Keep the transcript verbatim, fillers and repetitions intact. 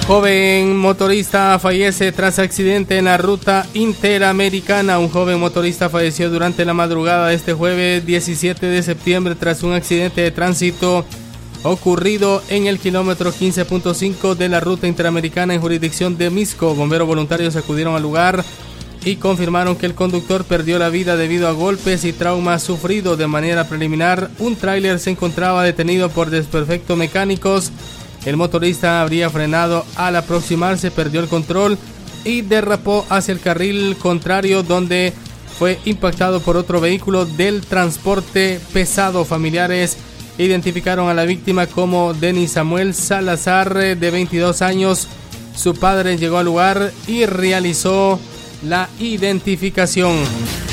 Joven motorista fallece tras accidente en la ruta interamericana. Un joven motorista falleció durante la madrugada de este jueves diecisiete de septiembre tras un accidente de tránsito ocurrido en el kilómetro quince punto cinco de la ruta interamericana en jurisdicción de Misco. Bomberos voluntarios acudieron al lugar y confirmaron que el conductor perdió la vida debido a golpes y traumas sufridos. De manera preliminar, un tráiler se encontraba detenido por desperfectos mecánicos. El motorista habría frenado al aproximarse, perdió el control y derrapó hacia el carril contrario, donde fue impactado por otro vehículo del transporte pesado. Familiares identificaron a la víctima como Denis Samuel Salazar, de veintidós años. Su padre llegó al lugar y realizó la identificación.